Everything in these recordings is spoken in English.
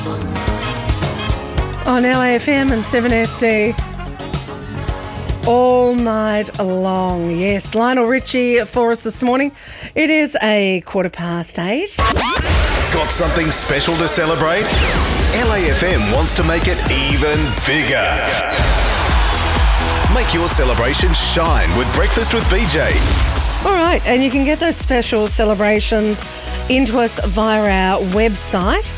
On LAFM and 7SD all night long. Yes, Lionel Richie for us this morning. It is 8:15. Got something special to celebrate? LAFM wants to make it even bigger. Make your celebration shine with Breakfast with BJ. All right, and you can get those special celebrations into us via our website,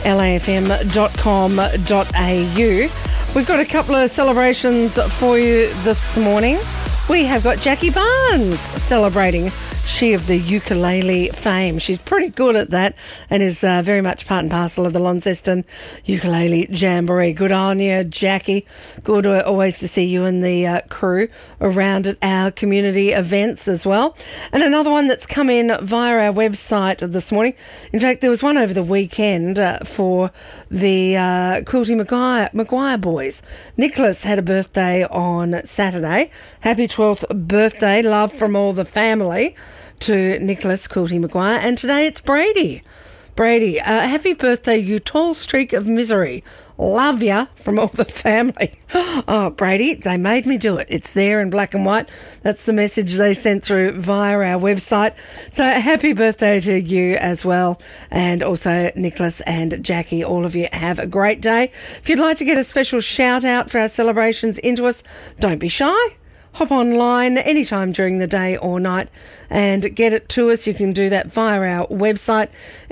lafm.com.au. We've got a couple of celebrations for you this morning. We have got Jackie Barnes celebrating. She of the ukulele fame. She's pretty good at that and is very much part and parcel of the Launceston Ukulele Jamboree. Good on you, Jackie. Good always to see you and the crew around at our community events as well. And another one that's come in via our website this morning. In fact, there was one over the weekend for the Quilty Maguire boys. Nicholas had a birthday on Saturday. Happy 12th birthday. Love from all the family to Nicholas Quilty Maguire. And today it's Brady. Brady, happy birthday, you tall streak of misery. Love ya from all the family. Oh, Brady, they made me do it. It's there in black and white. That's the message they sent through via our website. So happy birthday to you as well. And also Nicholas and Jackie, all of you have a great day. If you'd like to get a special shout out for our celebrations into us, don't be shy. Hop online anytime during the day or night and get it to us. You can do that via our website,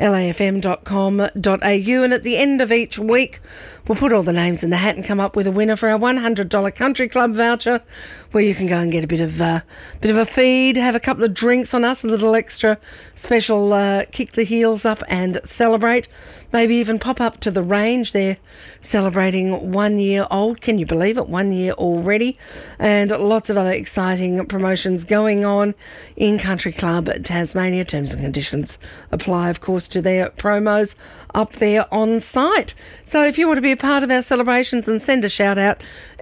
lafm.com.au. And at the end of each week, we'll put all the names in the hat and come up with a winner for our $100 Country Club voucher, where you can go and get a bit of a feed, have a couple of drinks on us, a little extra special kick the heels up and celebrate. Maybe even pop up to the range. They're celebrating 1 year old. Can you believe it? 1 year already. And lots of other exciting promotions going on in Country Club Tasmania. Terms and conditions apply, of course, to their promos up there on site. So if you want to be a part of our celebrations and send a shout out,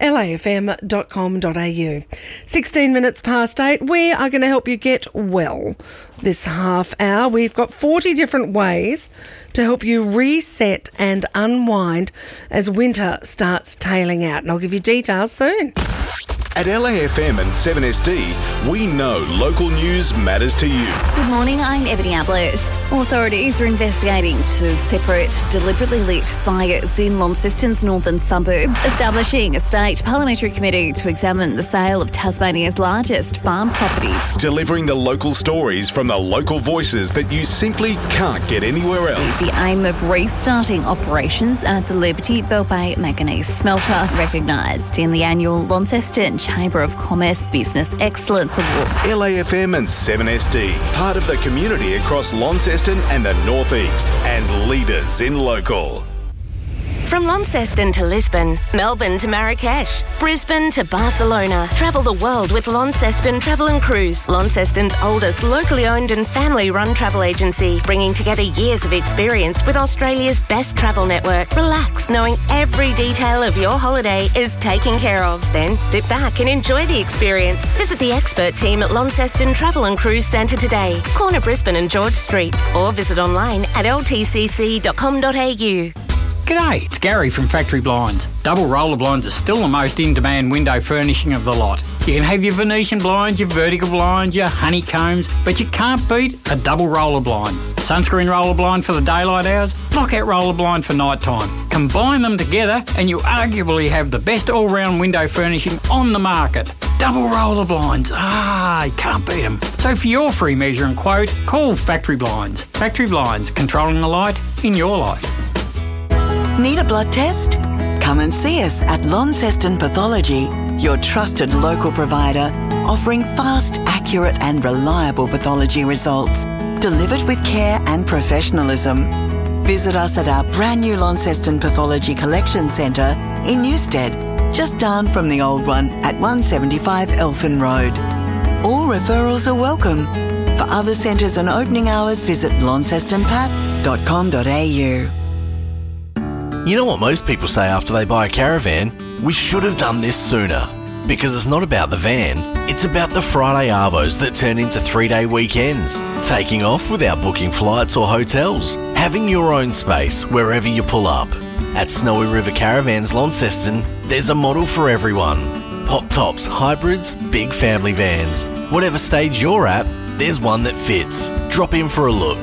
lafm.com.au. 16 minutes past 8. We are going to help you get well this half hour. We've got 40 different ways to help you reset and unwind as winter starts tailing out. And I'll give you details soon. At LAFM and 7SD, we know local news matters to you. Good morning, I'm Ebony Ablett. Authorities are investigating two separate deliberately lit fires in Launceston's northern suburbs, establishing a state parliamentary committee to examine the sale of Tasmania's largest farm property. Delivering the local stories from the local voices that you simply can't get anywhere else. The aim of restarting operations at the Liberty Bell Bay Manganese Smelter, recognised in the annual Launceston Chamber of Commerce Business Excellence Awards. LAFM and 7SD, part of the community across Launceston and the North East, and leaders in local. From Launceston to Lisbon, Melbourne to Marrakesh, Brisbane to Barcelona. Travel the world with Launceston Travel and Cruise, Launceston's oldest locally owned and family-run travel agency, bringing together years of experience with Australia's best travel network. Relax, knowing every detail of your holiday is taken care of. Then sit back and enjoy the experience. Visit the expert team at Launceston Travel and Cruise Centre today, corner Brisbane and George Streets, or visit online at ltcc.com.au. G'day, it's Gary from Factory Blinds. Double roller blinds are still the most in-demand window furnishing of the lot. You can have your Venetian blinds, your vertical blinds, your honeycombs, but you can't beat a double roller blind. Sunscreen roller blind for the daylight hours, blockout roller blind for night time. Combine them together and you arguably have the best all-round window furnishing on the market. Double roller blinds, you can't beat them. So for your free measure and quote, call Factory Blinds. Factory Blinds, controlling the light in your life. Need a blood test? Come and see us at Launceston Pathology, your trusted local provider, offering fast, accurate and reliable pathology results, delivered with care and professionalism. Visit us at our brand new Launceston Pathology Collection Centre in Newstead, just down from the old one at 175 Elphin Road. All referrals are welcome. For other centres and opening hours, visit launcestonpat.com.au. You know what most people say after they buy a caravan? We should have done this sooner. Because it's not about the van, it's about the Friday arvos that turn into 3-day weekends. Taking off without booking flights or hotels. Having your own space wherever you pull up. At Snowy River Caravans Launceston, there's a model for everyone. Pop tops, hybrids, big family vans. Whatever stage you're at, there's one that fits. Drop in for a look.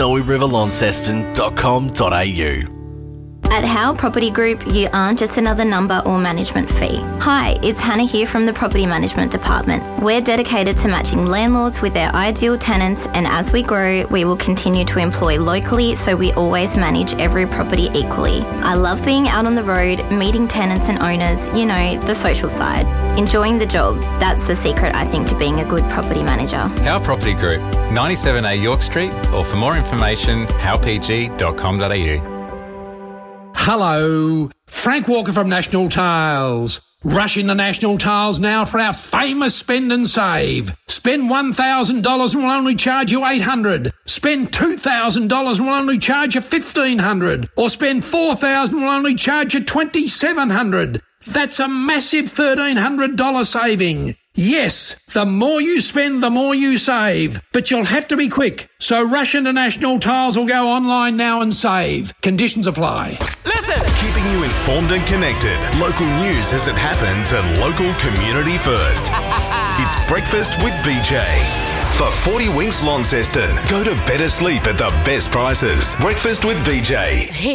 snowyriverlaunceston.com.au. At Howe Property Group, you aren't just another number or management fee. Hi, it's Hannah here from the Property Management Department. We're dedicated to matching landlords with their ideal tenants, and as we grow, we will continue to employ locally so we always manage every property equally. I love being out on the road, meeting tenants and owners, you know, the social side. Enjoying the job, that's the secret, I think, to being a good property manager. Howe Property Group, 97A York Street, or for more information, howpg.com.au. Hello, Frank Walker from National Tiles. Rush into National Tiles now for our famous spend and save. Spend $1,000 and we'll only charge you $800. Spend $2,000 and we'll only charge you $1,500. Or spend $4,000 and we'll only charge you $2,700. That's a massive $1,300 saving. Yes, the more you spend, the more you save. But you'll have to be quick. So rush into National Tiles or go online now and save. Conditions apply. Listen! Keeping you informed and connected. Local news as it happens and local community first. It's Breakfast with BJ. For 40 Winks Launceston, go to better sleep at the best prices. Breakfast with BJ.